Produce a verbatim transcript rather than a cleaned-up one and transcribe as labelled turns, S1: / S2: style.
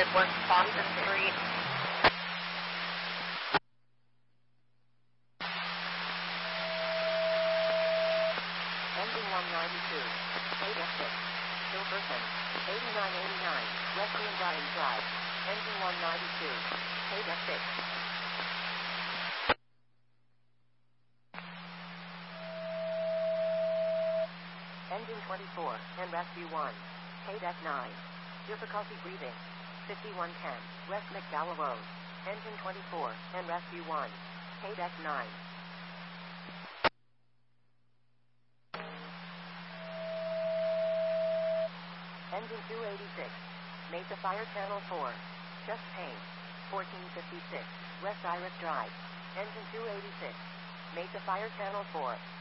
S1: West Boston Street.
S2: Engine one ninety-two. eight F six. Silverton. eighty-nine eighty-nine. Wesley and Bryan Drive. Engine one ninety-two. eight F six. Engine twenty-four, and Rescue one. K D E C nine. Difficulty breathing. fifty-one ten, West McDowell Road. Engine twenty-four, and Rescue one. K D E C nine. Engine two eighty-six. Mesa Fire Channel four. Just Pain. fourteen fifty-six, West Iris Drive. Engine two eighty-six. Mesa Fire Channel four.